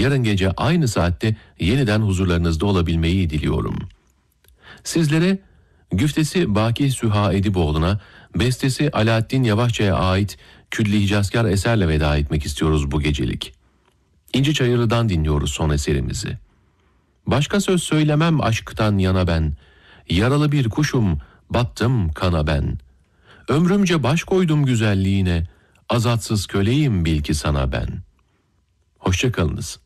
yarın gece aynı saatte yeniden huzurlarınızda olabilmeyi diliyorum. Sizlere güftesi Baki Süha Ediboğlu'na, bestesi Alaaddin Yavaşça'ya ait Külli Hicazkar eserle veda etmek istiyoruz bu gecelik. İnci Çayırı'dan dinliyoruz son eserimizi. Başka söz söylemem aşktan yana ben, yaralı bir kuşum, battım kana ben. Ömrümce baş koydum güzelliğine, azatsız köleyim bil ki sana ben. Hoşça kalınız.